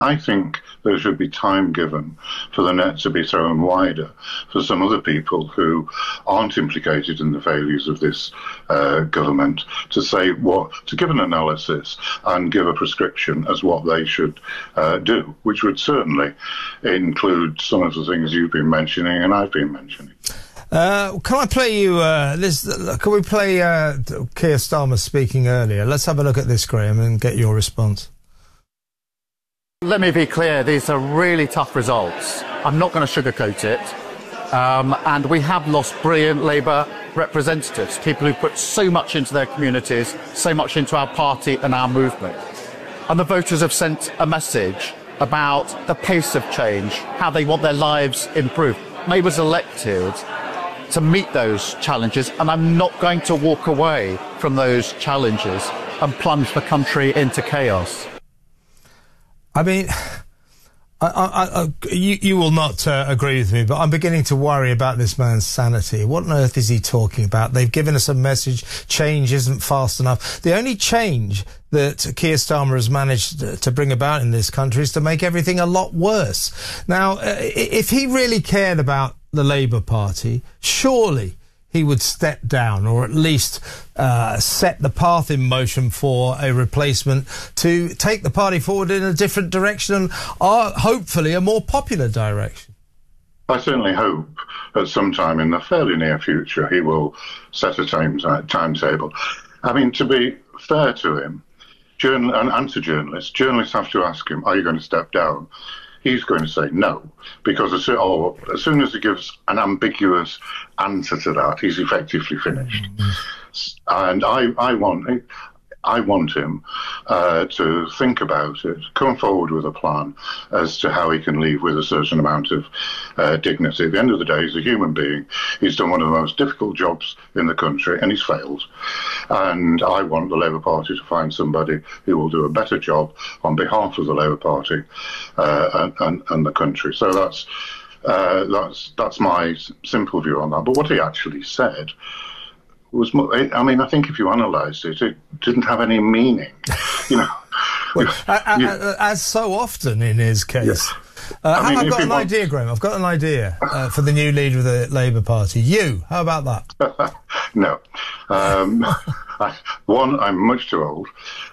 I think there should be time given for the net to be thrown wider for some other people who aren't implicated in the failures of this government to say to give an analysis and give a prescription as what they should do, which would certainly include some of the things you've been mentioning and I've been mentioning. Can I play you can we play Keir Starmer speaking earlier? Let's have a look at this, Graham, and get your response. Let me be clear, these are really tough results. I'm not going to sugarcoat it. And we have lost brilliant Labour representatives, people who put so much into their communities, so much into our party and our movement. And the voters have sent a message about the pace of change, how they want their lives improved. Labour was elected to meet those challenges, and I'm not going to walk away from those challenges and plunge the country into chaos. I mean, you will not agree with me, but I'm beginning to worry about this man's sanity. What on earth is he talking about? They've given us a message, change isn't fast enough. The only change that Keir Starmer has managed to bring about in this country is to make everything a lot worse. Now, if he really cared about the Labour Party, surely he would step down, or at least set the path in motion for a replacement to take the party forward in a different direction and hopefully a more popular direction. I certainly hope at some time in the fairly near future he will set a timetable. I mean, to be fair to him, and to journalists have to ask him, are you going to step down? He's going to say no, because as soon as he gives an ambiguous answer to that, he's effectively finished. And I want him to think about it, come forward with a plan as to how he can leave with a certain amount of dignity. At the end of the day, he's a human being. He's done one of the most difficult jobs in the country, and he's failed. And I want the Labour Party to find somebody who will do a better job on behalf of the Labour Party and the country. So that's my simple view on that. But what he actually said was, I mean, I think if you analysed it, it didn't have any meaning, you know. Well, as so often in his case. Yeah. I've got an idea, Graham. I've got an idea for the new leader of the Labour Party. You, how about that? No. One, I'm much too old.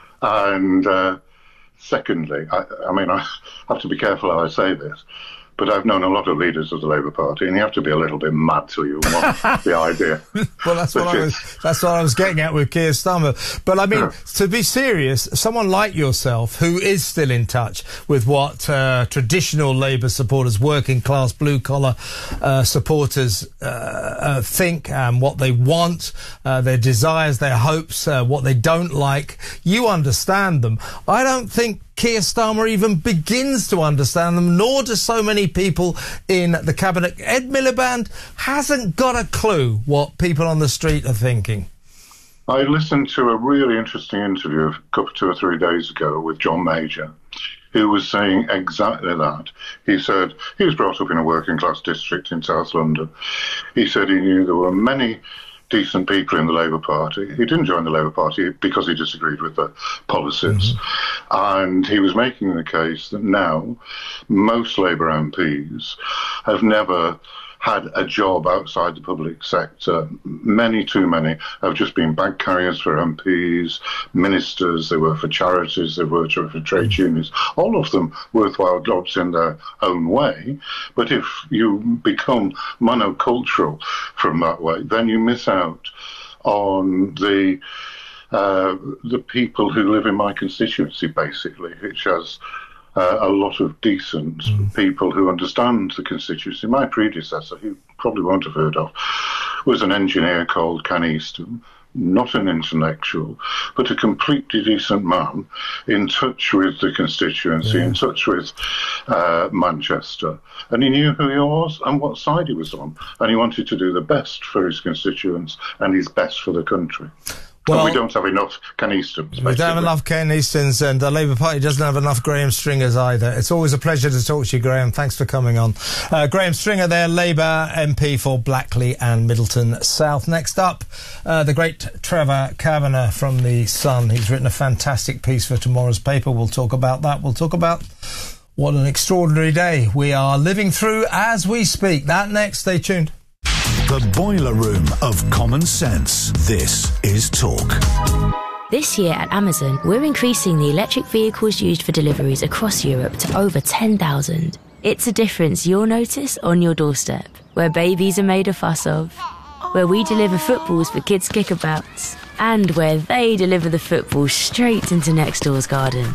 And secondly, I mean, I have to be careful how I say this, but I've known a lot of leaders of the Labour Party, and you have to be a little bit mad till you want the idea. Well, that's what I was getting at with Keir Starmer. But I mean, to be serious, someone like yourself, who is still in touch with what traditional Labour supporters, working class, blue collar supporters think, and what they want, their desires, their hopes, what they don't like, you understand them. I don't think Keir Starmer even begins to understand them, nor do so many people in the cabinet. Ed Miliband hasn't got a clue what people on the street are thinking. I listened to a really interesting interview 2 or 3 days ago with John Major, who was saying exactly that. He said he was brought up in a working class district in South London. He said he knew there were many decent people in the Labour Party. He didn't join the Labour Party because he disagreed with the policies. And he was making the case that now most Labour MPs have never had a job outside the public sector. Many, too many, have just been bag carriers for MPs, ministers, they work for charities, they work for trade unions, all of them worthwhile jobs in their own way. But if you become monocultural from that way, then you miss out on the people who live in my constituency, basically, which has a lot of decent people who understand the constituency. My predecessor, who you probably won't have heard of, was an engineer called Ken Easton, not an intellectual, but a completely decent man, in touch with the constituency, in touch with Manchester. And he knew who he was and what side he was on. And he wanted to do the best for his constituents and his best for the country. Well, we don't have enough Ken Eastons. We don't have enough Ken Eastons, and the Labour Party doesn't have enough Graham Stringers either. It's always a pleasure to talk to you, Graham. Thanks for coming on. Graham Stringer there, Labour MP for Blackley and Middleton South. Next up, the great Trevor Kavanagh from The Sun. He's written a fantastic piece for tomorrow's paper. We'll talk about that. We'll talk about What an extraordinary day we are living through as we speak. That next, stay tuned. The boiler room of common sense. This is Talk. This year at Amazon, we're increasing the electric vehicles used for deliveries across Europe to over 10,000. It's a difference you'll notice on your doorstep, where babies are made a fuss of, where we deliver footballs for kids' kickabouts, and where they deliver the football straight into next door's garden.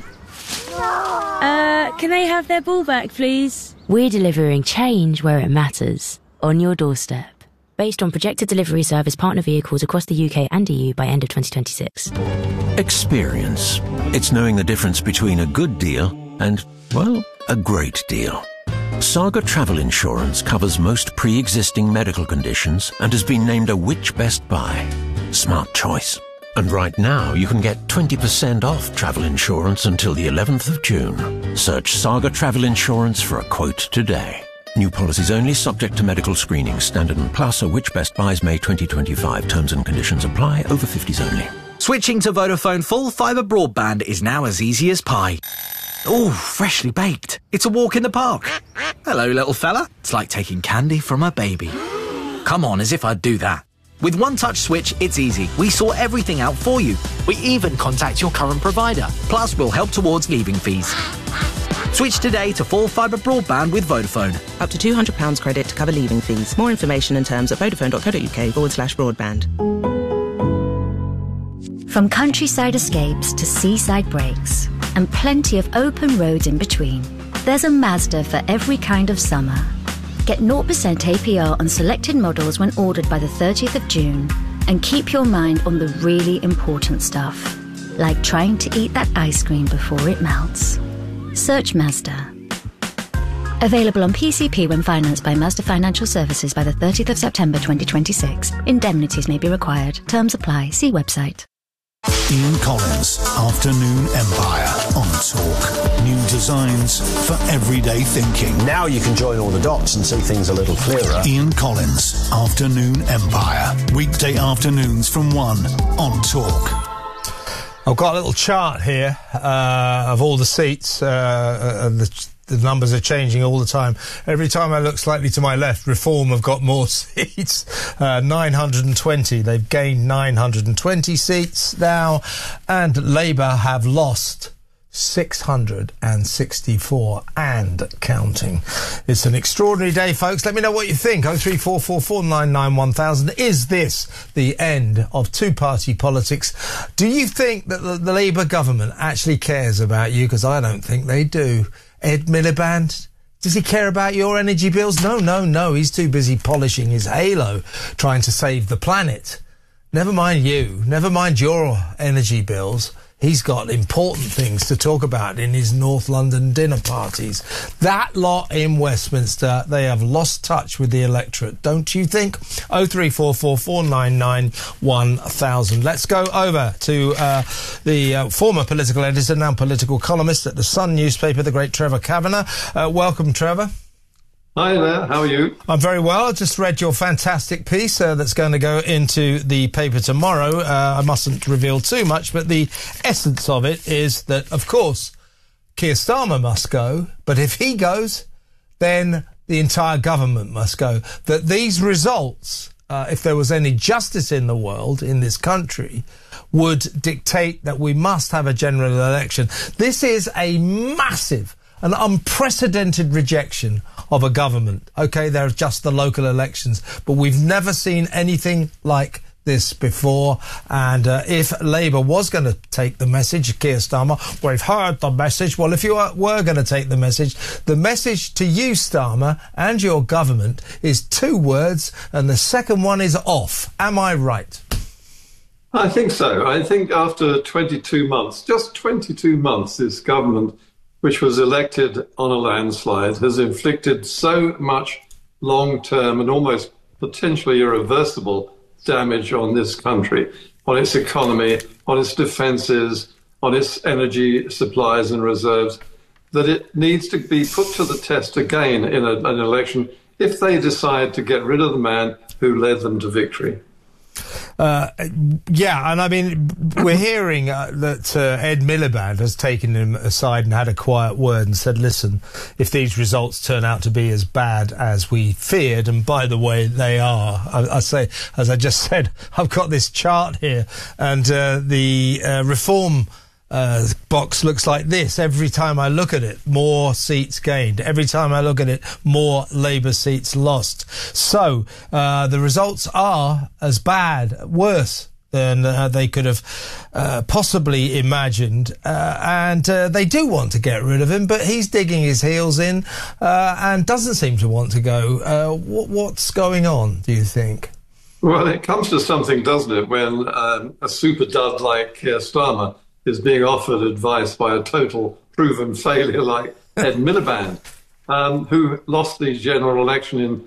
Can they have their ball back, please? We're delivering change where it matters, on your doorstep. Based on projected delivery service partner vehicles across the UK and EU by end of 2026. Experience. It's knowing the difference between a good deal and, well, a great deal. Saga Travel Insurance covers most pre-existing medical conditions and has been named a Which Best Buy. Smart choice. And right now, you can get 20% off travel insurance until the 11th of June. Search Saga Travel Insurance for a quote today. New policies only, subject to medical screening. Standard and Plus or Which Best Buys May 2025. Terms and conditions apply. Over 50s only. Switching to Vodafone full fibre broadband is now as easy as pie. Ooh, freshly baked. It's a walk in the park. Hello, little fella. It's like taking candy from a baby. Come on, as if I'd do that. With One Touch Switch, it's easy. We sort everything out for you. We even contact your current provider. Plus, we'll help towards leaving fees. Switch today to full fibre broadband with Vodafone. Up to £200 credit to cover leaving fees. More information and terms at vodafone.co.uk/broadband. From countryside escapes to seaside breaks, and plenty of open roads in between, there's a Mazda for every kind of summer. Get 0% APR on selected models when ordered by the 30th of June, and keep your mind on the really important stuff, like trying to eat that ice cream before it melts. Search Mazda. Available on PCP when financed by Mazda Financial Services by the 30th of September 2026. Indemnities may be required. Terms apply. See website. Ian Collins, Afternoon Empire on Talk. New designs for everyday thinking. Now you can join all the dots and see things a little clearer. Ian Collins, Afternoon Empire. Weekday afternoons from 1 on Talk. I've got a little chart here of all the seats. The numbers are changing all the time. Every time I look slightly to my left, Reform have got more seats. 920. They've gained 920 seats now. And Labour have lost 664 and counting. It's an extraordinary day, folks. Let me know what you think. 03444991000. Is this the end of two-party politics? Do you think that the Labour government actually cares about you? Because I don't think they do. Ed Miliband, does he care about your energy bills? No. He's too busy polishing his halo, trying to save the planet. Never mind you. Never mind your energy bills. He's got important things to talk about in his North London dinner parties. That lot in Westminster, they have lost touch with the electorate, don't you think? 03444991000. Let's go over to the former political editor, now political columnist at the Sun newspaper, the great Trevor Kavanagh. Welcome, Trevor. Hi there, how are you? I'm very well. I just read your fantastic piece that's going to go into the paper tomorrow. I mustn't reveal too much, but the essence of it is that, of course, Keir Starmer must go, but if he goes, then the entire government must go. That these results, if there was any justice in the world, in this country, would dictate that we must have a general election. This is a massive, an unprecedented rejection of a government. OK, there are just the local elections, but we've never seen anything like this before. And if Labour was going to take the message, Keir Starmer, we've heard the message. Well, if you were going to take the message to you, Starmer, and your government is two words, and the second one is off. Am I right? I think so. I think after 22 months, just 22 months, this government, which was elected on a landslide, has inflicted so much long-term and almost potentially irreversible damage on this country, on its economy, on its defences, on its energy supplies and reserves, that it needs to be put to the test again in an election if they decide to get rid of the man who led them to victory. Yeah, and I mean, we're hearing that Ed Miliband has taken him aside and had a quiet word and said, listen, if these results turn out to be as bad as we feared, and by the way, they are, I say, as I just said, I've got this chart here, and the reform box looks like this. Every time I look at it, more seats gained. Every time I look at it, more Labour seats lost. So the results are as bad, worse than they could have possibly imagined. And they do want to get rid of him, but he's digging his heels in and doesn't seem to want to go. What's going on, do you think? Well, it comes to something, doesn't it, when a super dud like Keir Starmer is being offered advice by a total proven failure like Ed Miliband, who lost the general election in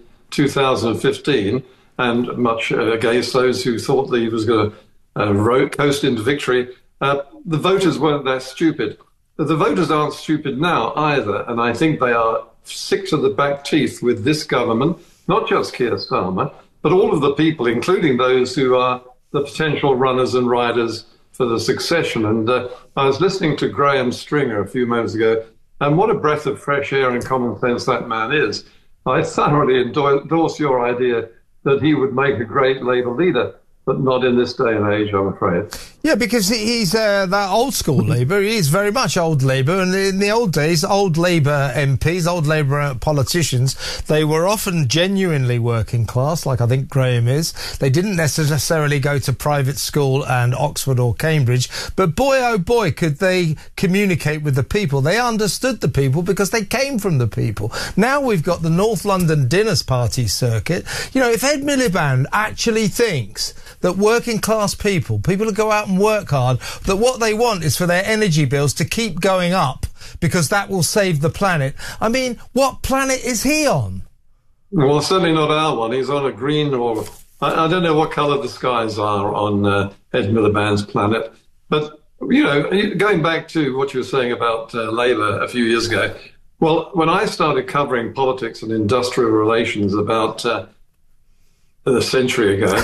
2015, and much against those who thought that he was going to coast into victory. The voters weren't that stupid. The voters aren't stupid now either, and I think they are sick to the back teeth with this government, not just Keir Starmer, but all of the people, including those who are the potential runners and riders for the succession. And I was listening to Graham Stringer a few moments ago, and what a breath of fresh air and common sense that man is. I thoroughly endorse your idea that he would make a great Labour leader, but not in this day and age, I'm afraid. Yeah, because he's that old school Labour. He is very much old Labour. And in the old days, old Labour MPs, old Labour politicians, they were often genuinely working class, like I think Graham is. They didn't necessarily go to private school and Oxford or Cambridge. But boy, oh boy, could they communicate with the people. They understood the people because they came from the people. Now we've got the North London dinners party circuit. You know, if Ed Miliband actually thinks that working class people who go out and work hard, that what they want is for their energy bills to keep going up because that will save the planet. I mean, what planet is he on? Well, certainly not our one. He's on a green, or I don't know what colour the skies are on Ed Miliband's planet. But, you know, going back to what you were saying about Labour a few years ago, well, when I started covering politics and industrial relations about a century ago,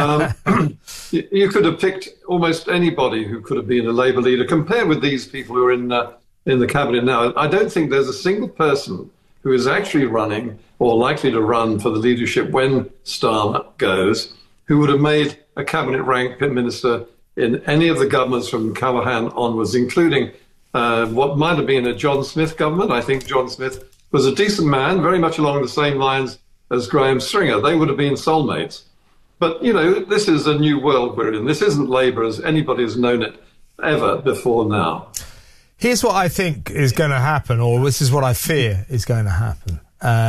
you could have picked almost anybody who could have been a Labour leader. Compared with these people who are in the cabinet now, I don't think there's a single person who is actually running or likely to run for the leadership when Starmer goes, who would have made a cabinet rank minister in any of the governments from Callaghan onwards, including what might have been a John Smith government. I think John Smith was a decent man, very much along the same lines as Graham Stringer. They would have been soulmates. But, you know, this is a new world we're in. This isn't Labour as anybody has known it ever before now. Here's what I think is going to happen, or this is what I fear is going to happen.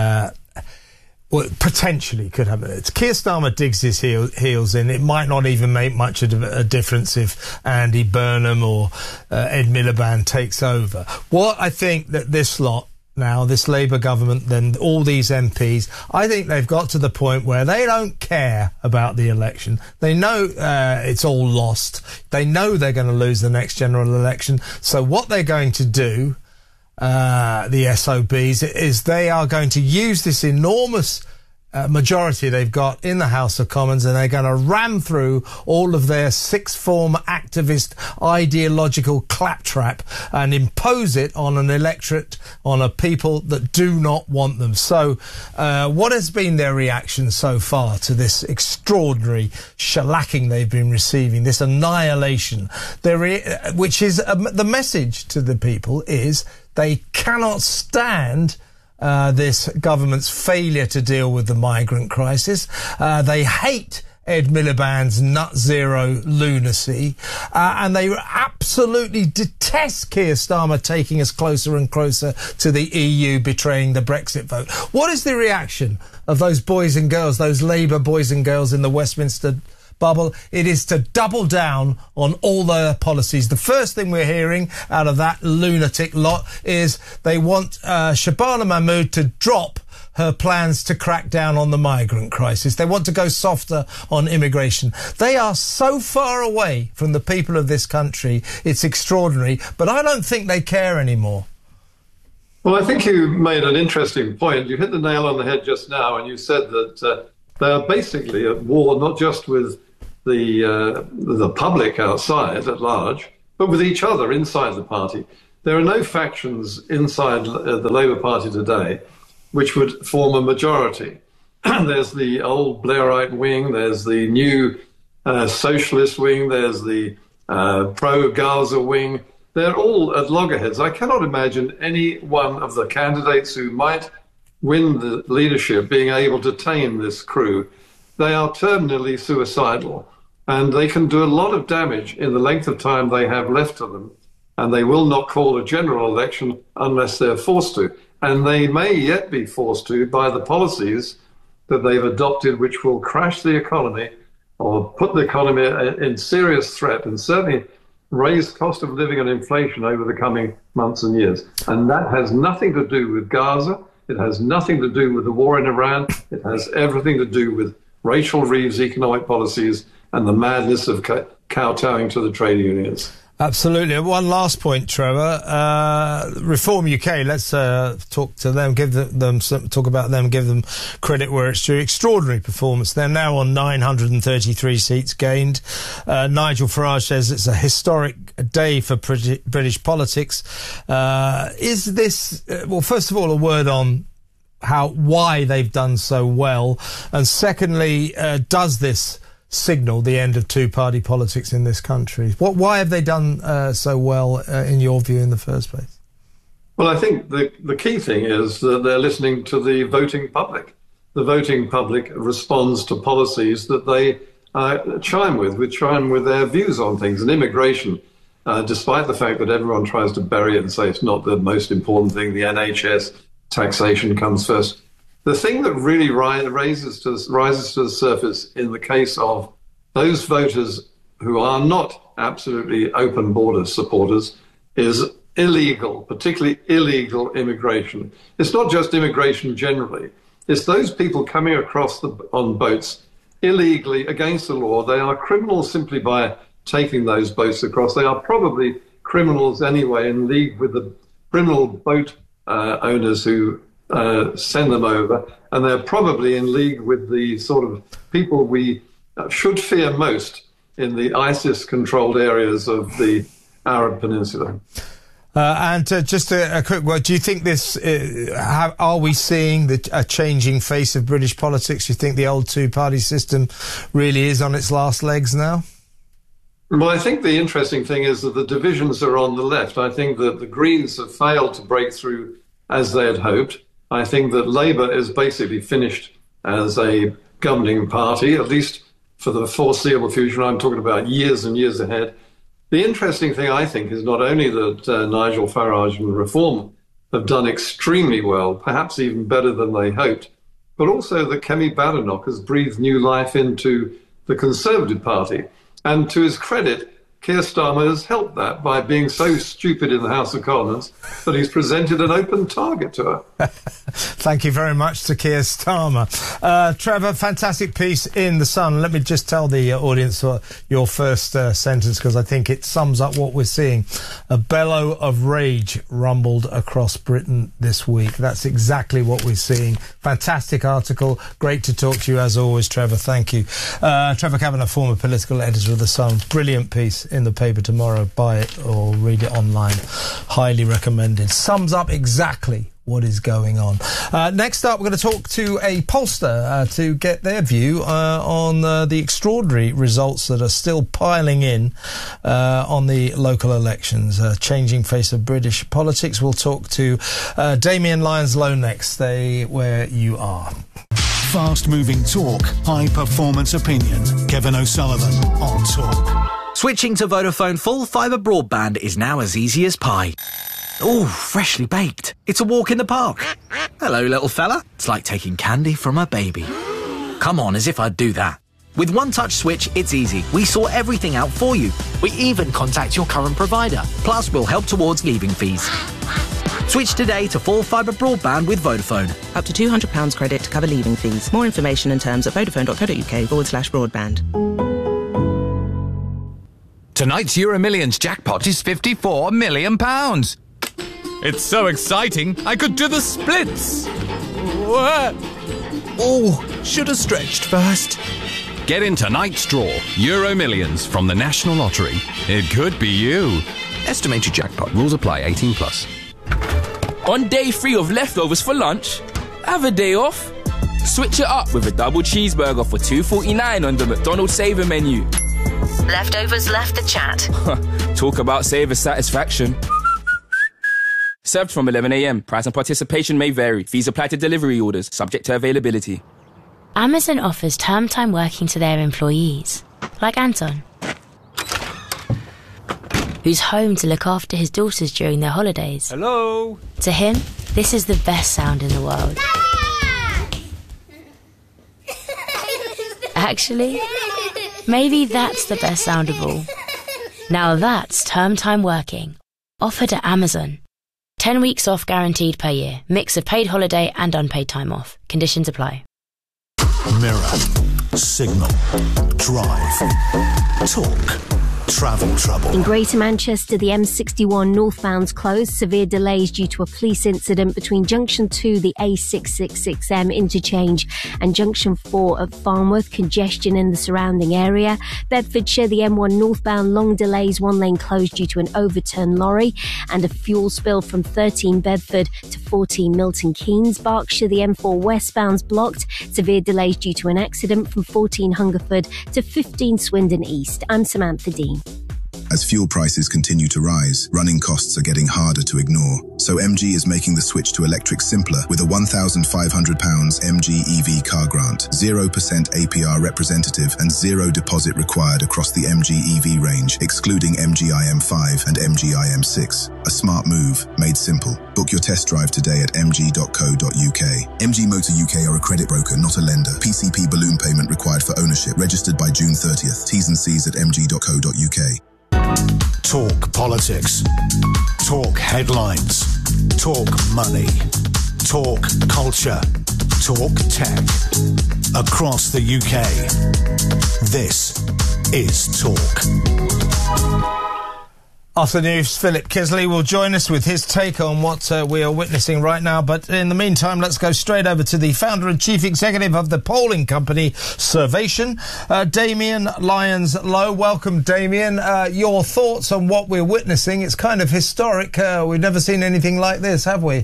Well, potentially could happen. It's Keir Starmer digs his heels in. It might not even make much of a difference if Andy Burnham or Ed Miliband takes over. What I think that this lot now, this Labour government, then all these MPs, I think they've got to the point where they don't care about the election. They know it's all lost. They know they're going to lose the next general election. So what they're going to do, the SOBs, is they are going to use this enormous majority they've got in the House of Commons, and they're going to ram through all of their sixth form activist ideological claptrap and impose it on an electorate, on a people that do not want them. So what has been their reaction so far to this extraordinary shellacking they've been receiving, this annihilation, which is the message to the people is they cannot stand this government's failure to deal with the migrant crisis. They hate Ed Miliband's nut zero lunacy, and they absolutely detest Keir Starmer taking us closer and closer to the EU, betraying the Brexit vote. What is the reaction of those boys and girls, those Labour boys and girls in the Westminster bubble? It is to double down on all their policies. The first thing we're hearing out of that lunatic lot is they want Shabana Mahmood to drop her plans to crack down on the migrant crisis. They want to go softer on immigration. They are so far away from the people of this country, it's extraordinary, but I don't think they care anymore. Well, I think you made an interesting point. You hit the nail on the head just now, and you said that they are basically at war not just with the public outside at large, but with each other inside the party. There are no factions inside the Labour Party today which would form a majority. There's the old Blairite wing, there's the new socialist wing, there's the pro-Gaza wing. They're all at loggerheads. I cannot imagine any one of the candidates who might win the leadership being able to tame this crew. They are terminally suicidal, and they can do a lot of damage in the length of time they have left to them, and they will not call a general election unless they're forced to. And they may yet be forced to by the policies that they've adopted, which will crash the economy or put the economy in serious threat and certainly raise cost of living and inflation over the coming months and years. And that has nothing to do with Gaza. It has nothing to do with the war in Iran. It has everything to do with Rachel Reeves' economic policies and the madness of kowtowing to the trade unions. Absolutely. One last point, Trevor. Reform UK. Let's talk to them. Talk about them. Give them credit where it's due. Extraordinary performance. They're now on 933 seats gained. Nigel Farage says it's a historic day for British politics. Is this? Well, first of all, a word on why they've done so well, and secondly, does this signal the end of two-party politics in this country? Why have they done so well, in your view, in the first place? Well, I think the key thing is that they're listening to the voting public. The voting public responds to policies that they chime with their views on things. And immigration, despite the fact that everyone tries to bury it and say it's not the most important thing, the NHS, taxation comes first. The thing that really rises to the surface in the case of those voters who are not absolutely open border supporters is illegal, particularly illegal immigration. It's not just immigration generally. It's those people coming across on boats illegally against the law. They are criminals simply by taking those boats across. They are probably criminals anyway, in league with the criminal boat owners who send them over, and they're probably in league with the sort of people we should fear most in the ISIS-controlled areas of the Arab Peninsula. And just a quick word, do you think this, are we seeing a changing face of British politics? Do you think the old two-party system really is on its last legs now? Well, I think the interesting thing is that the divisions are on the left. I think that the Greens have failed to break through as they had hoped. I think that Labour is basically finished as a governing party, at least for the foreseeable future. I'm talking about years and years ahead. The interesting thing, I think, is not only that Nigel Farage and Reform have done extremely well, perhaps even better than they hoped, but also that Kemi Badenoch has breathed new life into the Conservative Party. And to his credit, Keir Starmer has helped that by being so stupid in the House of Commons that he's presented an open target to her. Thank you very much to Keir Starmer. Trevor, fantastic piece in The Sun. Let me just tell the audience your first sentence, because I think it sums up what we're seeing. A bellow of rage rumbled across Britain this week. That's exactly what we're seeing. Fantastic article. Great to talk to you as always, Trevor. Thank you. Trevor Kavanagh, former political editor of The Sun. Brilliant piece in the paper tomorrow. Buy it or read it online. Highly recommended. Sums up exactly what is going on. Next up, we're going to talk to a pollster to get their view on the extraordinary results that are still piling in on the local elections. Changing face of British politics. We'll talk to Damien Lyons-Lowe next. Stay where you are. Fast-moving talk, high-performance opinion. Kevin O'Sullivan on Talk. Switching to Vodafone full fibre broadband is now as easy as pie. Ooh, freshly baked. It's a walk in the park. Hello, little fella. It's like taking candy from a baby. Come on, as if I'd do that. With One Touch Switch, it's easy. We sort everything out for you. We even contact your current provider. Plus, we'll help towards leaving fees. Switch today to full fibre broadband with Vodafone. Up to £200 credit to cover leaving fees. More information and terms at vodafone.co.uk/broadband. Tonight's Euro Millions jackpot is £54 million. It's so exciting, I could do the splits. What? Oh, should have stretched first. Get in tonight's draw, Euro Millions from the National Lottery. It could be you. Estimated jackpot. Rules apply, 18+. On day 3 of leftovers for lunch, have a day off. Switch it up with a double cheeseburger for $2.49 on the McDonald's Saver menu. Leftovers left the chat. Talk about saver satisfaction. Served from 11 a.m. Price and participation may vary. Fees apply to delivery orders, subject to availability. Amazon offers term time working to their employees, like Anton, who's home to look after his daughters during their holidays. Hello. To him, this is the best sound in the world. Actually, maybe that's the best sound of all. Now that's term time working, offered at Amazon. 10 weeks off guaranteed per year. Mix of paid holiday and unpaid time off. Conditions apply. Mirror, Signal, Drive, Talk, Travel Trouble. In Greater Manchester, the M61 northbound's closed. Severe delays due to a police incident between Junction 2, the A666M interchange, and Junction 4 at Farnworth. Congestion in the surrounding area. Bedfordshire, the M1 northbound, long delays, one lane closed due to an overturned lorry and a fuel spill from 13 Bedford to 14 Milton Keynes. Berkshire, the M4 westbound's blocked. Severe delays due to an accident from 14 Hungerford to 15 Swindon East. I'm Samantha Dean. As fuel prices continue to rise, running costs are getting harder to ignore. So MG is making the switch to electric simpler with a £1,500 MG EV car grant, 0% APR representative and zero deposit required across the MG EV range, excluding MG IM5 and MG IM6. A smart move, made simple. Book your test drive today at mg.co.uk. MG Motor UK are a credit broker, not a lender. PCP balloon payment required for ownership. Registered by June 30th. T's and C's at mg.co.uk. Talk politics. Talk headlines. Talk money. Talk culture. Talk tech. Across the UK. This is Talk. After the news, Philip Kisley will join us with his take on what we are witnessing right now. But in the meantime, let's go straight over to the founder and chief executive of the polling company Survation, Damien Lyons-Lowe. Welcome, Damien. Your thoughts on what we're witnessing? It's kind of historic. We've never seen anything like this, have we?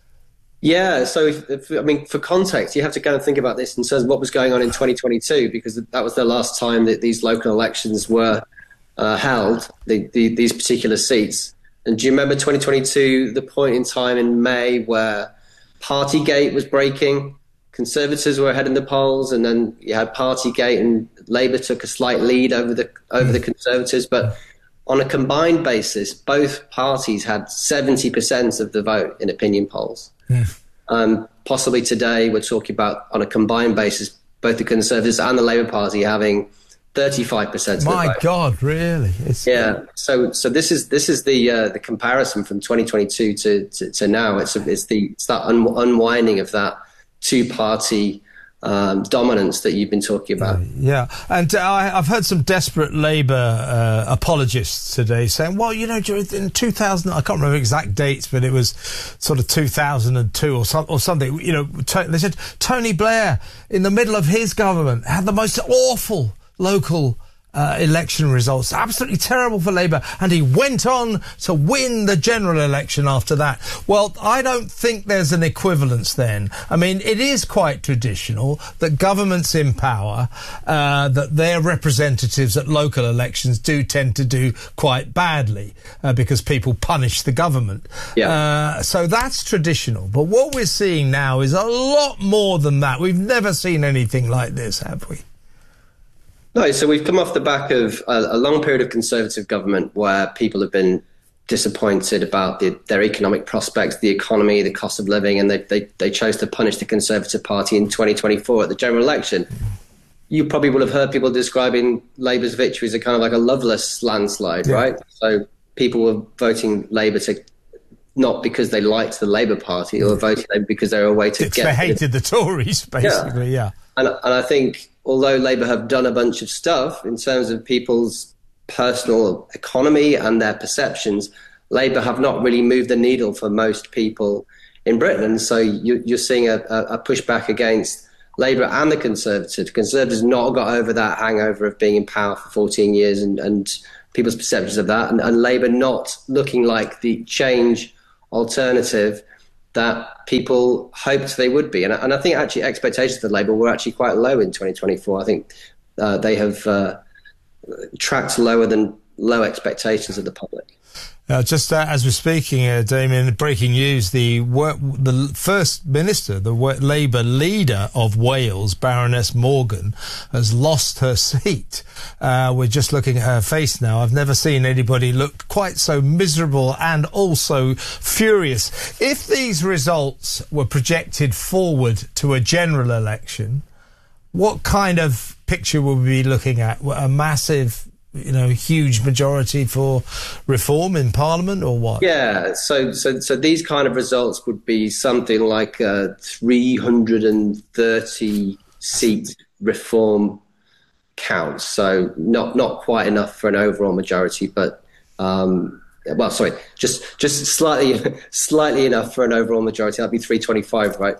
Yeah, so I mean, for context, you have to kind of think about this in terms of what was going on in 2022, because that was the last time that these local elections were held, these particular seats. And do you remember 2022, the point in time in May where Partygate was breaking, Conservatives were ahead in the polls, and then you had Partygate and Labour took a slight lead over the Conservatives. But on a combined basis, both parties had 70% of the vote in opinion polls. Possibly today, we're talking about, on a combined basis, both the Conservatives and the Labour Party having 35% of the vote. My God, really? Yeah. So this is the comparison from 2022 to now. It's that unwinding of that two-party dominance that you've been talking about. Yeah, and I've heard some desperate Labour apologists today saying, well, you know, in 2000, I can't remember exact dates, but it was sort of 2002 or something. You know, they said Tony Blair, in the middle of his government, had the most awful local election results, absolutely terrible for Labour, and he went on to win the general election after that. Well, I don't think there's an equivalence then. I mean, it is quite traditional that governments in power, that their representatives at local elections do tend to do quite badly because people punish the government. Yeah. So that's traditional. But what we're seeing now is a lot more than that. We've never seen anything like this, have we? No, so we've come off the back of a long period of Conservative government where people have been disappointed about their economic prospects, the economy, the cost of living, and they chose to punish the Conservative Party in 2024 at the general election. You probably will have heard people describing Labour's victory as a kind of like a loveless landslide, right? So people were voting Labour not because they liked the Labour Party, or voting Labour because they were a way to they hated the Tories, basically, yeah. And I think, although Labour have done a bunch of stuff in terms of people's personal economy and their perceptions, Labour have not really moved the needle for most people in Britain. And so you're seeing a pushback against Labour and the Conservatives. Conservatives not got over that hangover of being in power for 14 years and people's perceptions of that, and Labour not looking like the change alternative that people hoped they would be. And I think actually expectations for Labour were actually quite low in 2024. I think they have tracked lower than low expectations of the public. Just as we're speaking, Damien, breaking news, the First Minister, the Labour leader of Wales, Baroness Morgan, has lost her seat. We're just looking at her face now. I've never seen anybody look quite so miserable and also furious. If these results were projected forward to a general election, what kind of picture would we be looking at? A massive, huge majority for reform in Parliament, or what? Yeah, so these kind of results would be something like a 330 seat reform count. So not quite enough for an overall majority, but just slightly enough for an overall majority. That'd be 325, right?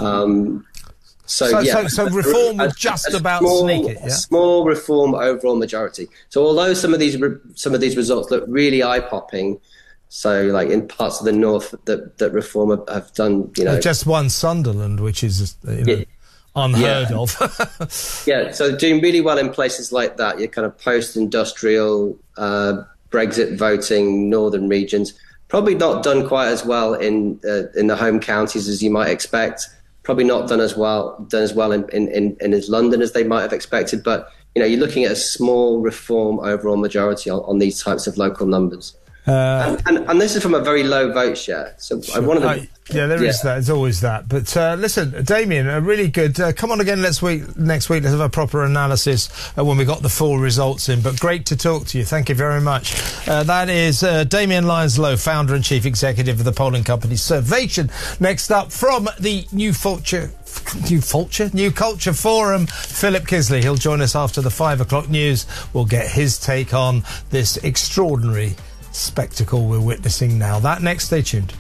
So reform would just about sneak it. Yeah? Small reform overall majority. So although some of these results look really eye-popping, so like in parts of the north that reform have done, just won Sunderland, which is unheard of. Yeah, so doing really well in places like that, your kind of post-industrial Brexit voting northern regions. Probably not done quite as well in the home counties as you might expect. Probably not done as well in London as they might have expected. But you're looking at a small reform overall majority on these types of local numbers. And this is from a very low vote share. So sure. There is that. There's always that. But listen, Damien, really good. Come on again next week. Let's have a proper analysis when we got the full results in. But great to talk to you. Thank you very much. That is Damien Lyons-Lowe, founder and chief executive of the polling company Survation. Next up from the New Culture Forum, Philip Kisley. He'll join us after the 5 o'clock news. We'll get his take on this extraordinary spectacle we're witnessing now. That next, stay tuned.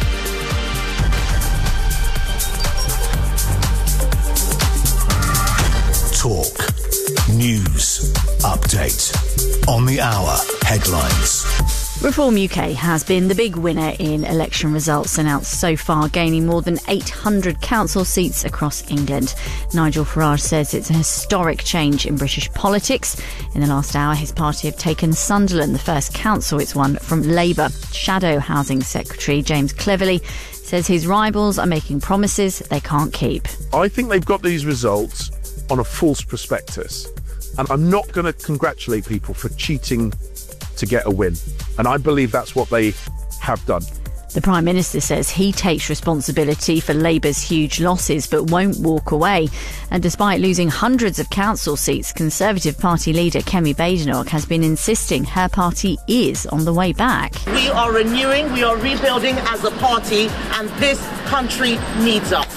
Talk. News. Update. On the hour. Headlines. Reform UK has been the big winner in election results announced so far, gaining more than 800 council seats across England. Nigel Farage says it's a historic change in British politics. In the last hour, his party have taken Sunderland, the first council it's won from Labour. Shadow Housing Secretary James Cleverly says his rivals are making promises they can't keep. I think they've got these results on a false prospectus, and I'm not going to congratulate people for cheating to get a win. And I believe that's what they have done. The Prime Minister says he takes responsibility for Labour's huge losses but won't walk away. And despite losing hundreds of council seats, Conservative Party leader Kemi Badenoch has been insisting her party is on the way back. We are renewing, we are rebuilding as a party, and this country needs us.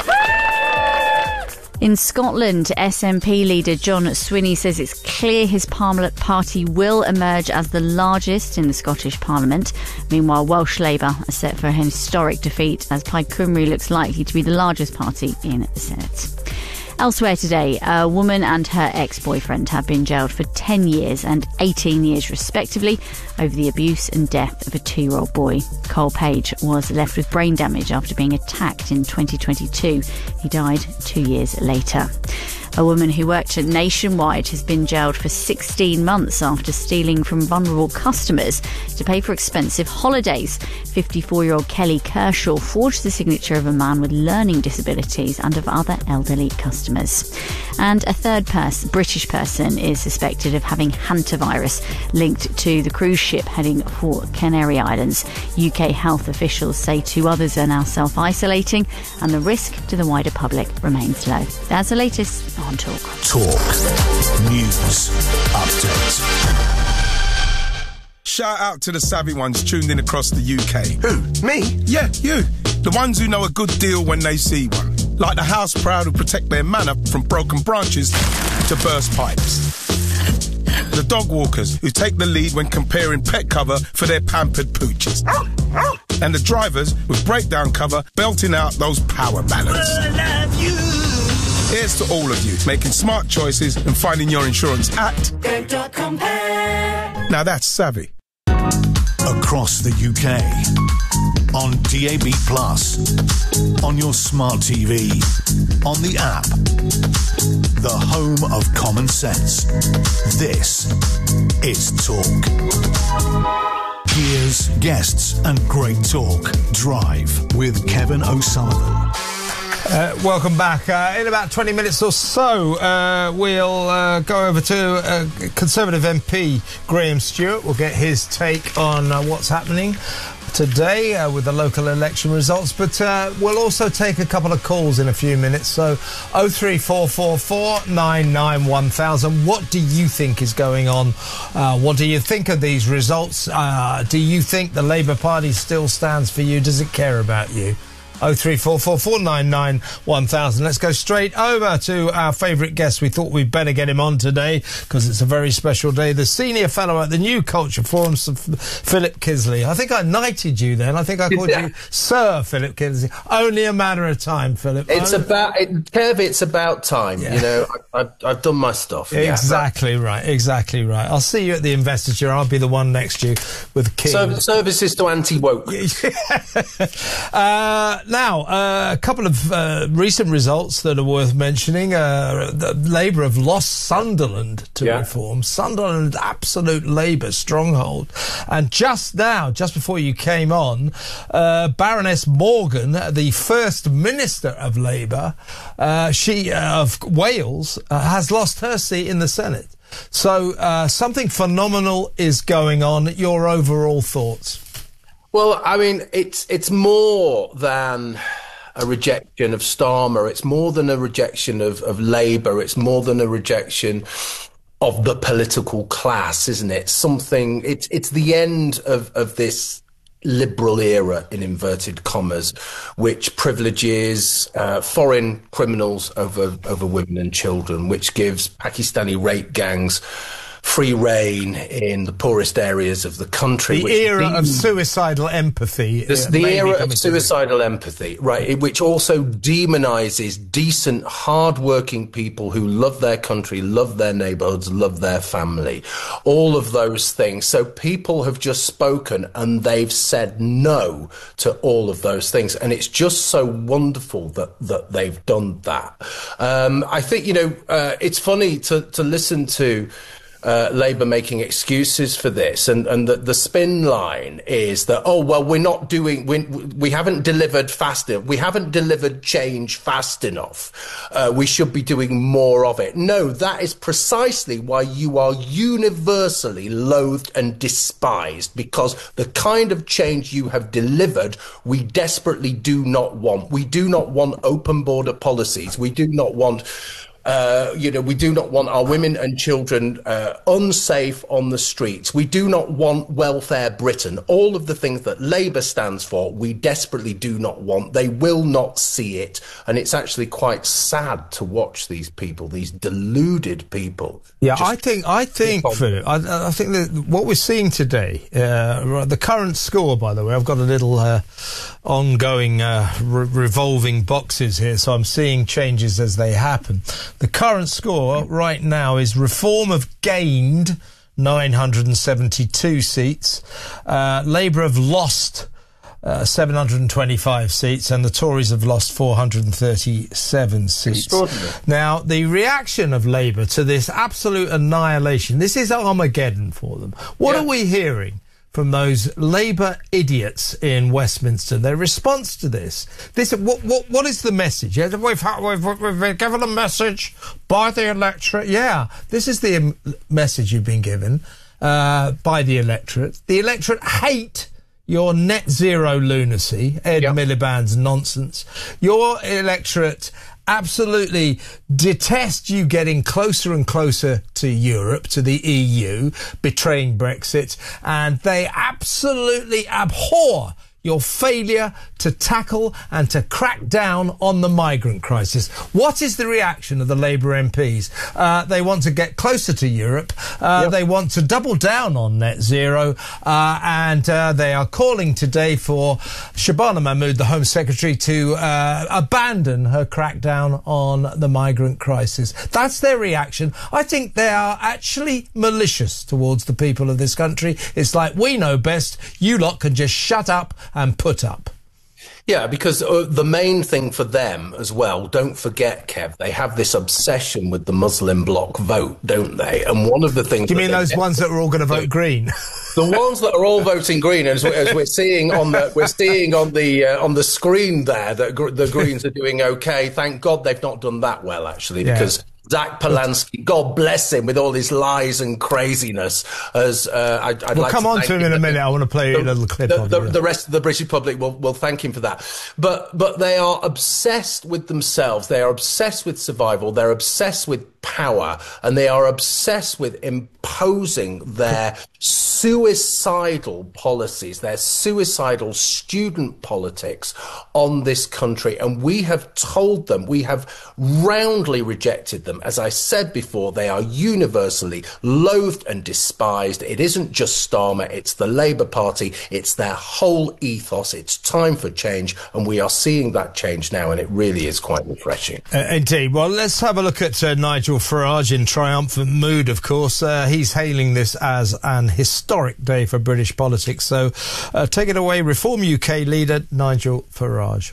In Scotland, SNP leader John Swinney says it's clear his party will emerge as the largest in the Scottish Parliament. Meanwhile, Welsh Labour are set for a historic defeat as Plaid Cymru looks likely to be the largest party in the Senate. Elsewhere today, a woman and her ex-boyfriend have been jailed for 10 years and 18 years respectively over the abuse and death of a 2-year-old boy. Cole Page was left with brain damage after being attacked in 2022. He died 2 years later. A woman who worked at Nationwide has been jailed for 16 months after stealing from vulnerable customers to pay for expensive holidays. 54-year-old Kelly Kershaw forged the signature of a man with learning disabilities and of other elderly customers. And a third British person is suspected of having hantavirus linked to the cruise ship heading for Canary Islands. UK health officials say 2 others are now self-isolating and the risk to the wider public remains low. That's the latest on Talk. News Update. Shout out to the savvy ones tuned in across the UK. Who? Me? Yeah, you. The ones who know a good deal when they see one. Like the house proud who protect their manor from broken branches to burst pipes. The dog walkers who take the lead when comparing pet cover for their pampered pooches. And the drivers with breakdown cover belting out those power ballads. I love you. Here's to all of you making smart choices and finding your insurance at Go.compare. Now that's savvy. Across the UK, on DAB+, on your smart TV, on the app, the home of common sense. This is Talk. Here's guests and great talk. Drive with Kevin O'Sullivan. Welcome back. In about 20 minutes or so, we'll go over to Conservative MP Graham Stewart. We'll get his take on what's happening today with the local election results, but we'll also take a couple of calls in a few minutes. So 03444 99 1000. What do you think is going on? What do you think of these results? Do you think the Labour Party still stands for you? Does it care about you? 0344499 1000. Let's go straight over to our favourite guest. We thought we'd better get him on today because it's a very special day. The senior fellow at the New Culture Forum, Philip Kisley. I think I knighted you then. I think I called you Sir Philip Kisley. Only a matter of time, Philip. Kev, it's about time. Yeah. You know, I've done my stuff. Exactly right. Exactly right. I'll see you at the investiture. I'll be the one next to you with King. Services to anti-woke. Now, a couple of recent results that are worth mentioning. The Labour have lost Sunderland to reform. Sunderland, absolute Labour stronghold. And just now, just before you came on, Baroness Morgan, the First Minister of Labour, of Wales, has lost her seat in the Senate. So something phenomenal is going on. Your overall thoughts? Well, I mean, it's more than a rejection of Starmer. It's more than a rejection of Labour. It's more than a rejection of the political class, isn't it? It's the end of this liberal era, in inverted commas, which privileges foreign criminals over women and children, which gives Pakistani rape gangs free reign in the poorest areas of the country. The era of suicidal empathy. The era of suicidal empathy, right, which also demonises decent, hard-working people who love their country, love their neighbourhoods, love their family. All of those things. So people have just spoken and they've said no to all of those things. And it's just so wonderful that they've done that. I think, it's funny to listen to Labour making excuses for this, and the spin line is that, we haven't delivered fast enough, we haven't delivered change fast enough, we should be doing more of it. No, that is precisely why you are universally loathed and despised, because the kind of change you have delivered we desperately do not want. We do not want open border policies. We do not want we do not want our women and children unsafe on the streets. We do not want welfare Britain. All of the things that Labour stands for, we desperately do not want. They will not see it. And it's actually quite sad to watch these people, these deluded people. Yeah, I think, Philip, I think that what we're seeing today, the current score, by the way, I've got a little ongoing revolving boxes here, so I'm seeing changes as they happen. The current score right now is Reform have gained 972 seats. Labour have lost 725 seats, and the Tories have lost 437 seats. Extraordinary. Now, the reaction of Labour to this absolute annihilation, this is Armageddon for them. What are we hearing from those Labour idiots in Westminster? Their response to this. What is the message? We've given a message by the electorate. Yeah, this is the message you've been given by the electorate. The electorate hate your net zero lunacy, Ed Miliband's nonsense. Your electorate absolutely detest you getting closer and closer to Europe, to the EU, betraying Brexit, and they absolutely abhor your failure to tackle and to crack down on the migrant crisis. What is the reaction of the Labour MPs? They want to get closer to Europe. They want to double down on net zero. And they are calling today for Shabana Mahmood, the Home Secretary, to abandon her crackdown on the migrant crisis. That's their reaction. I think they are actually malicious towards the people of this country. It's like, we know best. You lot can just shut up and put up. Yeah, because the main thing for them as well, don't forget, Kev, they have this obsession with the Muslim bloc vote, don't they? And one of the things... Do you mean those ones that are all going to vote green? The ones that are all voting green, as we're seeing on the screen there, that the Greens are doing okay. Thank God they've not done that well, actually, because Zach Polanski, God bless him, with all his lies and craziness. As I'd we'll like come to on to him in a minute. I want to play a little clip. The rest of the British public will thank him for that. But they are obsessed with themselves. They are obsessed with survival. They're obsessed with power, and they are obsessed with imposing their suicidal policies, their suicidal student politics on this country. And we have told them, we have roundly rejected them. As I said before, they are universally loathed and despised. It isn't just Starmer, it's the Labour Party, it's their whole ethos. It's time for change, and we are seeing that change now, and it really is quite refreshing. Indeed. Well, let's have a look at Nigel Farage in triumphant mood, of course. He's hailing this as an historic day for British politics. So take it away, Reform UK leader Nigel Farage.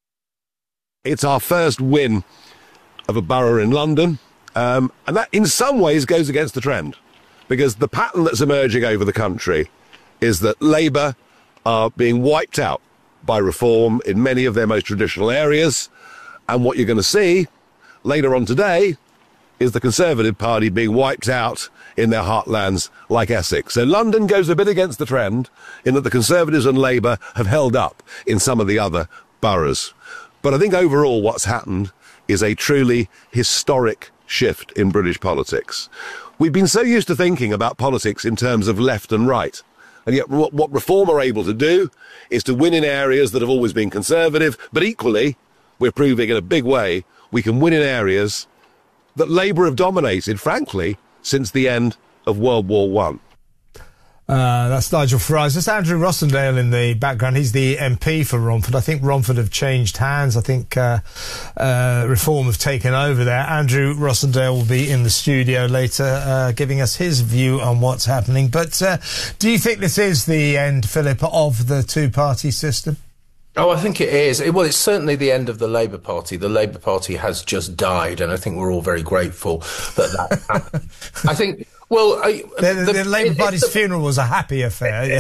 It's our first win of a borough in London, and that in some ways goes against the trend, because the pattern that's emerging over the country is that Labour are being wiped out by Reform in many of their most traditional areas, and what you're going to see later on today is the Conservative Party being wiped out in their heartlands like Essex. So London goes a bit against the trend in that the Conservatives and Labour have held up in some of the other boroughs. But I think overall what's happened is a truly historic shift in British politics. We've been so used to thinking about politics in terms of left and right. And yet what Reform are able to do is to win in areas that have always been Conservative, but equally, we're proving in a big way, we can win in areas that Labour have dominated, frankly, since the end of World War I. That's Nigel Farage. That's Andrew Rossendale in the background. He's the MP for Romford. I think Romford have changed hands. I think Reform have taken over there. Andrew Rossendale will be in the studio later giving us his view on what's happening. But do you think this is the end, Philip, of the two-party system? Oh, I think it is. Well, it's certainly the end of the Labour Party. The Labour Party has just died, and I think we're all very grateful that happened. I think... Well, the Labour Party's funeral was a happy affair.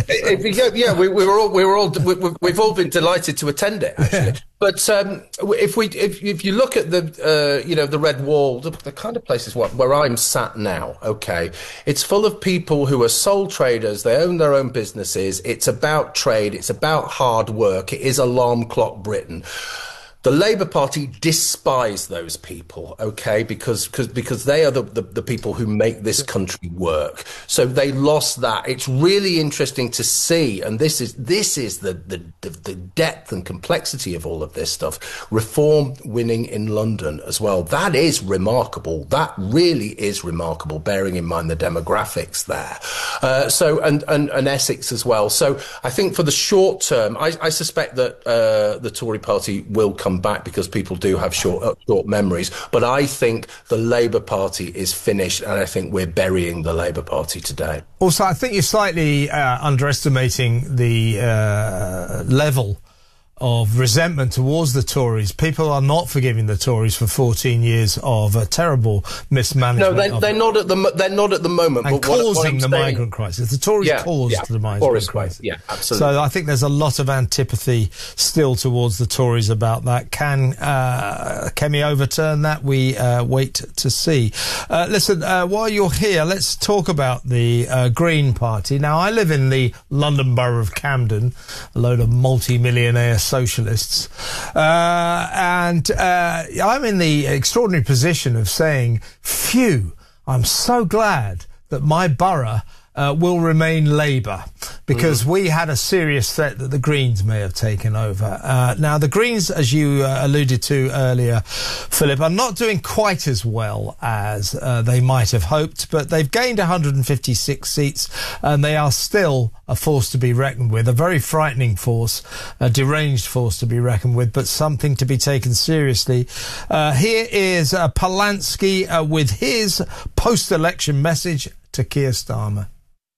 We've all been delighted to attend it, actually. But if you look at the Red Wall, the kind of places where I'm sat now, okay, it's full of people who are sole traders. They own their own businesses. It's about trade. It's about hard work. It is alarm clock Britain. The Labour Party despise those people, okay, because they are the people who make this country work. So they lost that. It's really interesting to see, and this is the depth and complexity of all of this stuff. Reform winning in London as well. That is remarkable. That really is remarkable, bearing in mind the demographics there. And Essex as well. So I think for the short term, I suspect that the Tory Party will come back because people do have short memories. But I think the Labour Party is finished, and I think we're burying the Labour Party today. Also, I think you're slightly underestimating the level of resentment towards the Tories. People are not forgiving the Tories for 14 years of terrible mismanagement. No, they're not at the moment. And but causing the migrant crisis. The Tories caused the migrant crisis. Yeah, absolutely. So I think there's a lot of antipathy still towards the Tories about that. Can Kemi overturn that? We wait to see. Listen, while you're here, let's talk about the Green Party. Now, I live in the London Borough of Camden, a load of multi-millionaire socialists, and I'm in the extraordinary position of saying, phew, I'm so glad that my borough will remain Labour, because we had a serious threat that the Greens may have taken over. Now, the Greens, as you alluded to earlier, Philip, are not doing quite as well as they might have hoped, but they've gained 156 seats, and they are still a force to be reckoned with, a very frightening force, a deranged force to be reckoned with, but something to be taken seriously. Here is Polanski with his post-election message to Keir Starmer.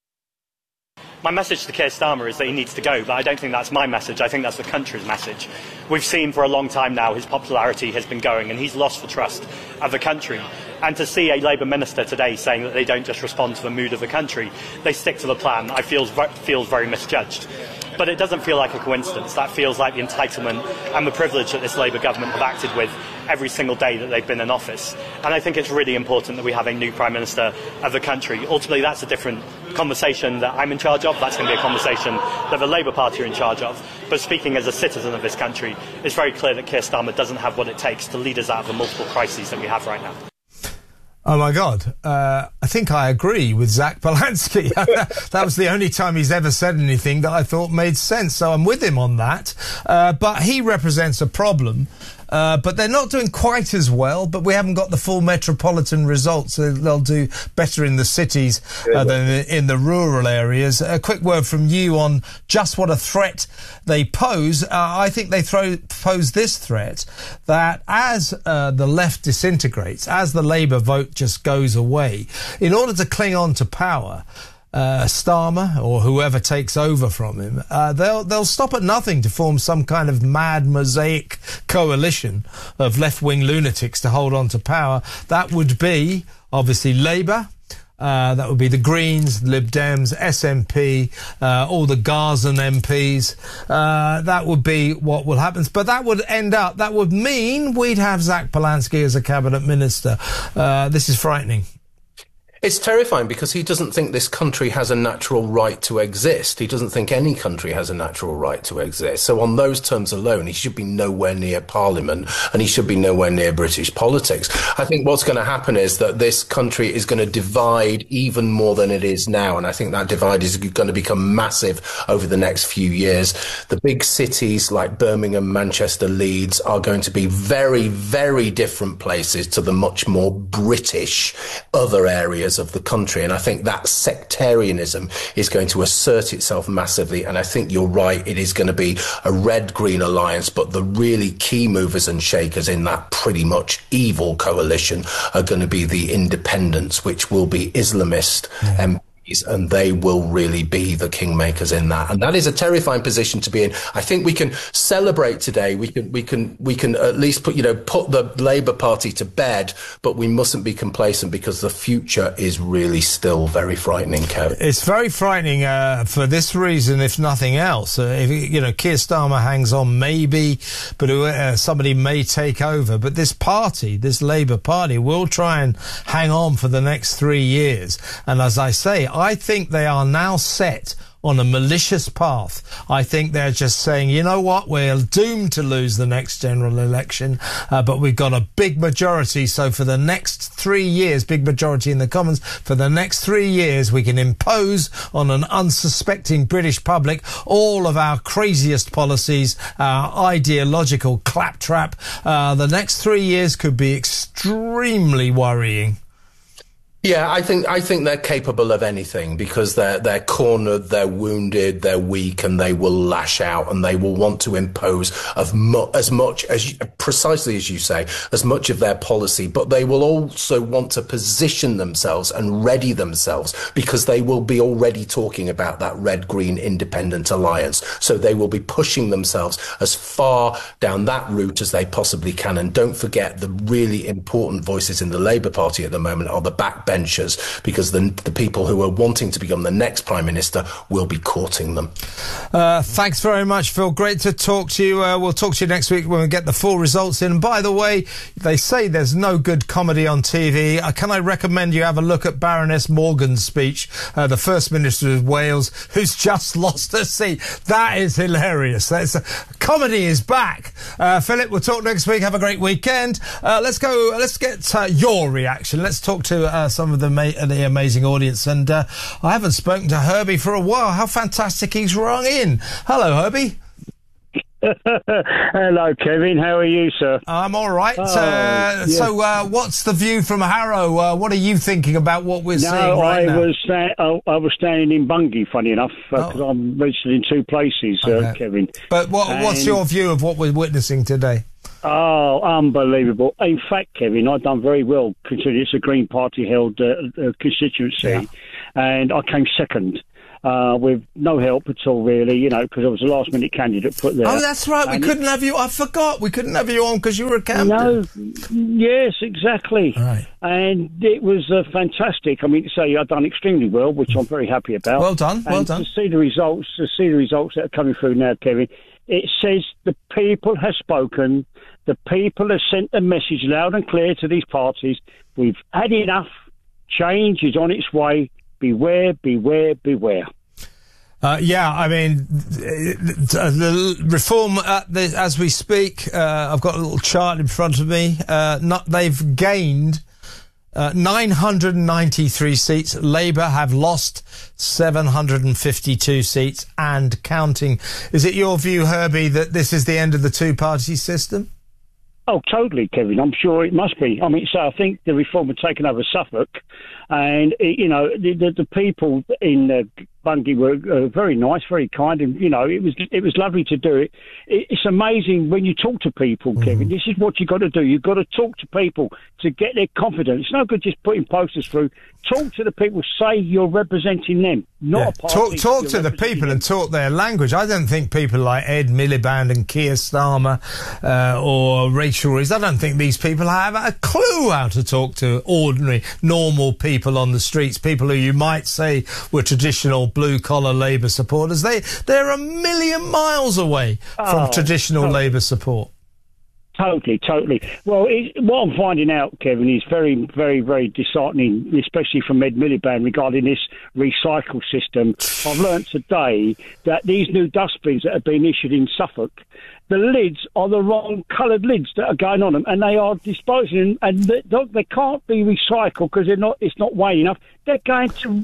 My message to Keir Starmer is that he needs to go, but I don't think that's my message. I think that's the country's message. We've seen for a long time now his popularity has been going, and he's lost the trust of the country. And to see a Labour minister today saying that they don't just respond to the mood of the country, they stick to the plan, I feels very misjudged. But it doesn't feel like a coincidence. That feels like the entitlement and the privilege that this Labour government have acted with every single day that they've been in office. And I think it's really important that we have a new Prime Minister of the country. Ultimately, that's a different conversation that I'm in charge of. That's going to be a conversation that the Labour Party are in charge of. But speaking as a citizen of this country, it's very clear that Keir Starmer doesn't have what it takes to lead us out of the multiple crises that we have right now. Oh, my God. I think I agree with Zach Polanski. That was the only time he's ever said anything that I thought made sense. So I'm with him on that. But he represents a problem. But they're not doing quite as well, but we haven't got the full metropolitan results. They'll do better in the cities than in the rural areas. A quick word from you on just what a threat they pose. I think they pose this threat that as the left disintegrates, as the Labour vote just goes away, in order to cling on to power, Starmer or whoever takes over from him, they'll stop at nothing to form some kind of mad mosaic coalition of left-wing lunatics to hold on to power. That would be obviously Labour. That would be the Greens, Lib Dems, SNP, all the Gazan MPs. That would be what will happen. But that would mean we'd have Zach Polanski as a cabinet minister. This is frightening. It's terrifying because he doesn't think this country has a natural right to exist. He doesn't think any country has a natural right to exist. So on those terms alone, he should be nowhere near Parliament and he should be nowhere near British politics. I think what's going to happen is that this country is going to divide even more than it is now. And I think that divide is going to become massive over the next few years. The big cities like Birmingham, Manchester, Leeds are going to be very, very different places to the much more British other areas of the country, and I think that sectarianism is going to assert itself massively, and I think you're right, it is going to be a red-green alliance, but the really key movers and shakers in that pretty much evil coalition are going to be the independents, which will be Islamist MPs, and they will really be the kingmakers in that. And that is a terrifying position to be in. I think we can celebrate today. We can at least put the Labour Party to bed, but we mustn't be complacent because the future is really still very frightening, Kev. It's very frightening for this reason, if nothing else. If Keir Starmer hangs on, maybe, but somebody may take over. But this party, this Labour Party, will try and hang on for the next 3 years. And as I say, I think they are now set on a malicious path. I think they're just saying, you know what, we're doomed to lose the next general election, but we've got a big majority, so for the next 3 years, big majority in the Commons, for the next 3 years we can impose on an unsuspecting British public all of our craziest policies, our ideological claptrap. The next 3 years could be extremely worrying. Yeah, I think they're capable of anything because they're cornered, they're wounded, they're weak, and they will lash out and they will want to impose as much as precisely as you say, as much of their policy. But they will also want to position themselves and ready themselves because they will be already talking about that red-green independent alliance. So they will be pushing themselves as far down that route as they possibly can. And don't forget the really important voices in the Labour Party at the moment are the backbenchers, because the people who are wanting to become the next Prime Minister will be courting them. Thanks very much, Phil. Great to talk to you. We'll talk to you next week when we get the full results in. And by the way, they say there's no good comedy on TV. Can I recommend you have a look at Baroness Morgan's speech, the First Minister of Wales, who's just lost her seat. That is hilarious. Comedy is back. Philip, we'll talk next week. Have a great weekend. Let's get your reaction. Let's talk to some of the amazing audience. And I haven't spoken to Herbie for a while. How fantastic he's rung in. Hello, Herbie. Hello, Kevin. How are you, sir? I'm all right. So, what's the view from Harrow? What are you thinking about what we're seeing right now? I was standing in Bungay, funny enough, because I'm registered in two places, Kevin. But what's your view of what we're witnessing today? Oh, unbelievable. In fact, Kevin, I've done very well, considering it's a Green Party-held constituency, and I came second. With no help at all, really, because I was a last-minute candidate put there. Oh, that's right. We couldn't have you. I forgot. We couldn't have you on because you were a captain. No. Yes, exactly. Right. And it was fantastic. I mean, to say I've done extremely well, which I'm very happy about. Well done. Well done. To see the results that are coming through now, Kevin, it says the people have spoken. The people have sent a message loud and clear to these parties. We've had enough. Change is on its way. Beware, beware, beware. I mean, the reform as we speak. I've got a little chart in front of me. They've gained 993 seats. Labour have lost 752 seats and counting. Is it your view, Herbie, that this is the end of the two-party system? Oh, totally, Kevin. I'm sure it must be. I mean, so I think the reform had taken over Suffolk, and the people in Bungay were very nice, very kind, and it was lovely to do it. It's amazing when you talk to people, Kevin. This is what you've got to do. You've got to talk to people to get their confidence. It's no good just putting posters through. Talk to the people. Say you're representing them, not a party. Talk to the people and talk their language. I don't think people like Ed Miliband and Keir Starmer or Rachel Reeves, I don't think these people have a clue how to talk to ordinary, normal people on the streets, people who you might say were traditional blue-collar Labour supporters. They're a million miles away from traditional Labour support. Totally. Well, what I'm finding out, Kevin, is very, very, very disheartening, especially from Ed Miliband regarding this recycle system. I've learnt today that these new dustbins that have been issued in Suffolk, the lids are the wrong coloured lids that are going on them, and they are disposing, and they can't be recycled because it's not weighing enough. They're going to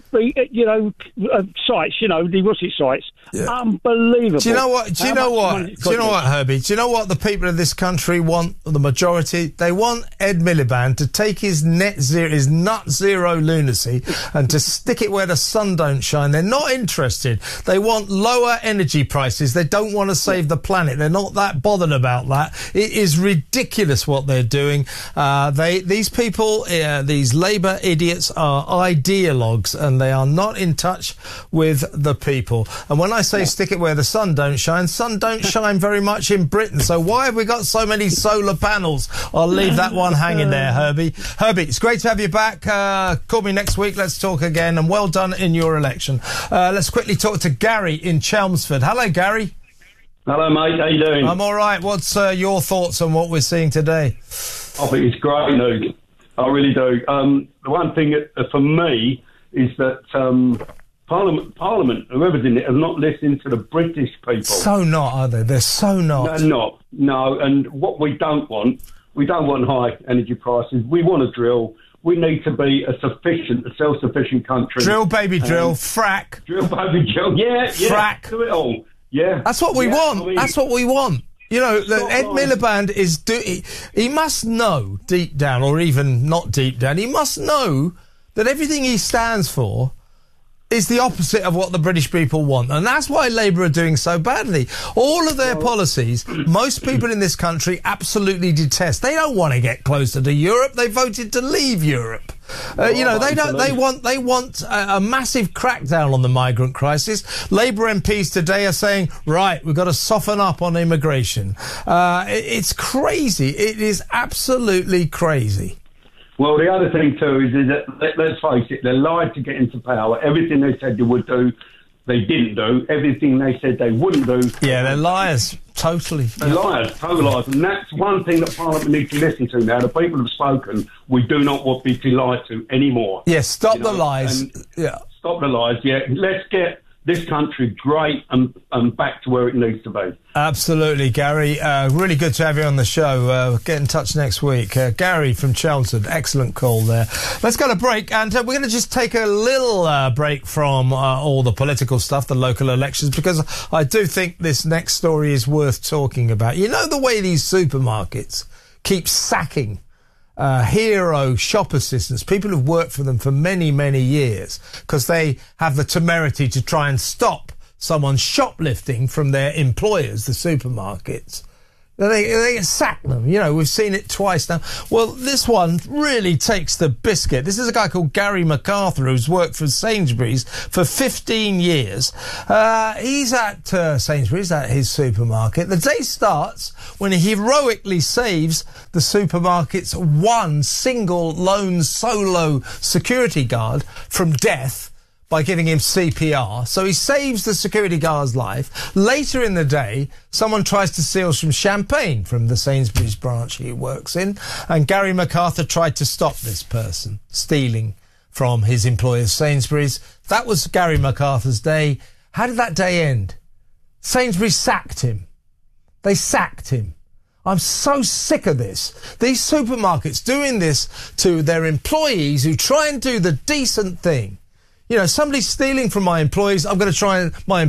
sites, the sites. Yeah. Unbelievable. Do you know what, Herbie? Do you know what the people of this country want, the majority? They want Ed Miliband to take his nut zero lunacy and to stick it where the sun don't shine. They're not interested. They want lower energy prices. They don't want to save the planet. They're not that bothered about that. It is ridiculous what they're doing. These people, these Labour idiots are ideologues, and they are not in touch with the people. And when I say stick it where the sun don't shine very much in Britain. So why have we got so many solar panels? I'll leave that one hanging there, Herbie. Herbie, it's great to have you back. Call me next week. Let's talk again. And well done in your election. Let's quickly talk to Gary in Chelmsford. Hello, Gary. Hello, mate. How you doing? I'm all right. What's your thoughts on what we're seeing today? I think it's great news. I really do. The one thing for me is that Parliament, whoever's in it, have not listened to the British people. So not, are they? They're so not. They're not. No, and what we don't want high energy prices. We want to drill. We need to be a self-sufficient country. Drill, baby, drill. Frack. Drill, baby, drill. Yeah. Frack. Do it all. Yeah. That's what we want. I mean, that's what we want. Ed Miliband he must know deep down, or even not deep down, he must know that everything he stands for is the opposite of what the British people want. And that's why Labour are doing so badly. All of their policies, most people in this country absolutely detest. They don't want to get closer to Europe. They voted to leave Europe. They want a massive crackdown on the migrant crisis. Labour MPs today are saying, right, we've got to soften up on immigration. It's crazy. It is absolutely crazy. Well, the other thing too is that, let's face it, they lied to get into power. Everything they said they would do, they didn't do. Everything they said they wouldn't do. Yeah, they're liars. Totally. They're liars, total liars. And that's one thing that Parliament needs to listen to now. The people have spoken. We do not want to be lied to anymore. Yes, stop the lies. Stop the lies, yeah. Let's get this country great and back to where it needs to be. Absolutely, Gary. Really good to have you on the show. Get in touch next week. Gary from Chelmsford, excellent call there. Let's go to break, and we're going to just take a little break from all the political stuff, the local elections, because I do think this next story is worth talking about. You know the way these supermarkets keep sacking hero shop assistants, people who've worked for them for many, many years, because they have the temerity to try and stop someone shoplifting from their employers, the supermarkets. They sack them. You know, we've seen it twice now. Well, this one really takes the biscuit. This is a guy called Gary MacArthur who's worked for Sainsbury's for 15 years. He's at Sainsbury's, at his supermarket. The day starts when he heroically saves the supermarket's one single lone solo security guard from death by giving him CPR. So he saves the security guard's life. Later in the day, someone tries to steal some champagne from the Sainsbury's branch he works in, and Gary MacArthur tried to stop this person stealing from his employer Sainsbury's. That was Gary MacArthur's day. How did that day end? Sainsbury's sacked him. They sacked him. I'm so sick of this. These supermarkets doing this to their employees who try and do the decent thing. You know, somebody's stealing from my employees. I'm going to try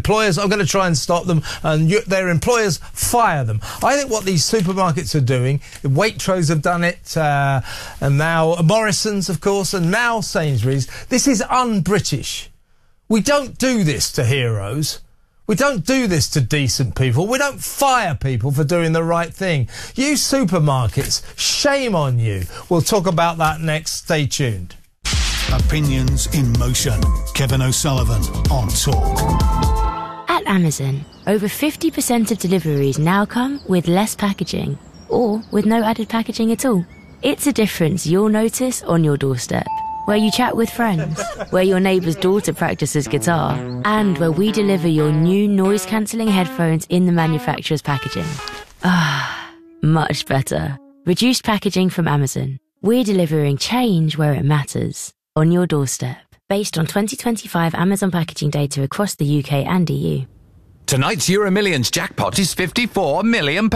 and stop them, and their employers fire them. I think what these supermarkets are doing, Waitrose have done it, and now Morrison's, of course, and now Sainsbury's. This is un-British. We don't do this to heroes. We don't do this to decent people. We don't fire people for doing the right thing. You supermarkets, shame on you. We'll talk about that next. Stay tuned. Opinions in motion. Kevin O'Sullivan on Talk. At Amazon, over 50% of deliveries now come with less packaging, or with no added packaging at all. It's a difference you'll notice on your doorstep, where you chat with friends, where your neighbour's daughter practices guitar, and where we deliver your new noise-cancelling headphones in the manufacturer's packaging. Ah, much better. Reduced packaging from Amazon. We're delivering change where it matters. On your doorstep, based on 2025 Amazon packaging data across the UK and EU. Tonight's Euro Millions jackpot is £54 million.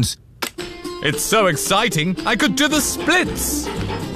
It's so exciting, I could do the splits.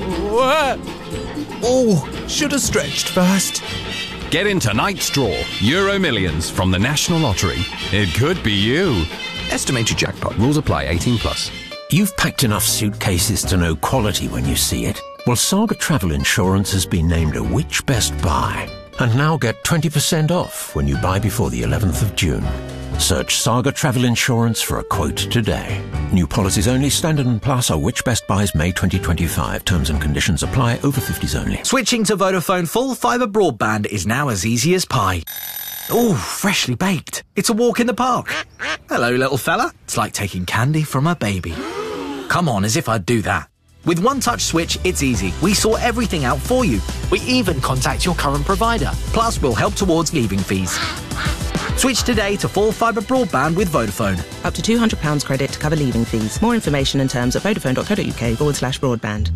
Oh, should have stretched first. Get in tonight's draw, Euro Millions from the National Lottery. It could be you. Estimated jackpot. Rules apply. 18+. You've packed enough suitcases to know quality when you see it. Well, Saga Travel Insurance has been named a Which Best Buy. And now get 20% off when you buy before the 11th of June. Search Saga Travel Insurance for a quote today. New policies only. Standard and Plus are Which Best Buys May 2025. Terms and conditions apply. Over 50s only. Switching to Vodafone full fibre broadband is now as easy as pie. Oh, freshly baked. It's a walk in the park. Hello, little fella. It's like taking candy from a baby. Come on, as if I'd do that. With One Touch Switch, it's easy. We sort everything out for you. We even contact your current provider. Plus, we'll help towards leaving fees. Switch today to full fibre broadband with Vodafone. Up to £200 credit to cover leaving fees. More information and terms at vodafone.co.uk/broadband.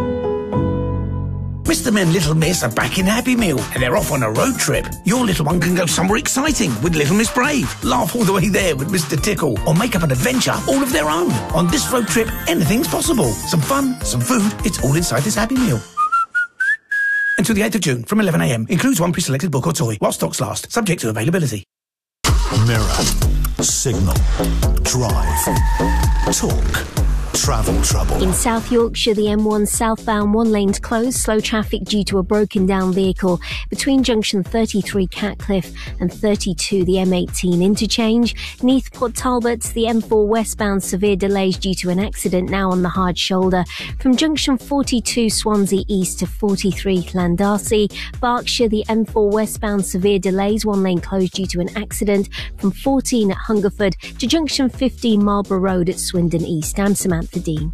Mr. and Little Miss are back in Happy Meal and they're off on a road trip. Your little one can go somewhere exciting with Little Miss Brave, laugh all the way there with Mr. Tickle, or make up an adventure all of their own. On this road trip, anything's possible. Some fun, some food, it's all inside this Happy Meal. Until the 8th of June from 11 a.m. Includes one pre-selected book or toy while stocks last, subject to availability. Mirror, Signal, Drive, Talk. Travel trouble. In South Yorkshire, the M1 southbound one lane's closed. Slow traffic due to a broken down vehicle between junction 33 Catcliffe and 32 the M18 interchange. Neath Port Talbot, the M4 westbound severe delays due to an accident now on the hard shoulder. From junction 42 Swansea East to 43 Llandarcy. Berkshire, the M4 westbound severe delays, one lane closed due to an accident from 14 at Hungerford to junction 15 Marlborough Road at Swindon East. I'm Samantha Dean.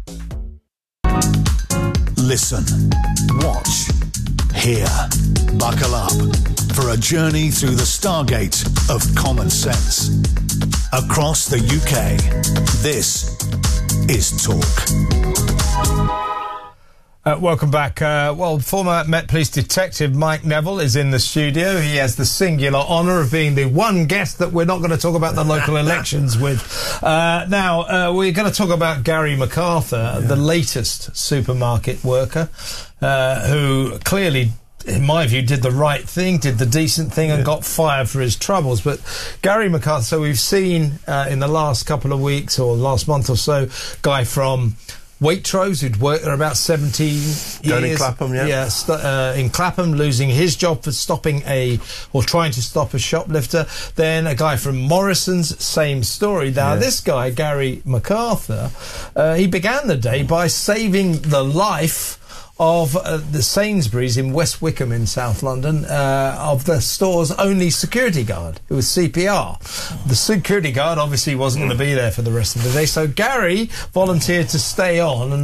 Listen, watch, hear, buckle up for a journey through the stargate of common sense. Across the UK, this is Talk. Welcome back. Former Met Police Detective Mike Neville is in the studio. He has the singular honour of being the one guest that we're not going to talk about the local elections with. Now, we're going to talk about Gary MacArthur, the latest supermarket worker, who clearly, in my view, did the right thing, did the decent thing, and got fired for his troubles. But Gary MacArthur, so we've seen in the last couple of weeks or last month or so, guy from Waitrose, who'd worked there about 17 years. Down in Clapham, in Clapham, losing his job for trying to stop a shoplifter. Then a guy from Morrison's, same story. Now, this guy, Gary MacArthur, he began the day by saving the life of the Sainsbury's in West Wickham in South London, of the store's only security guard. It was CPR. The security guard obviously wasn't going to be there for the rest of the day, so Gary volunteered to stay on and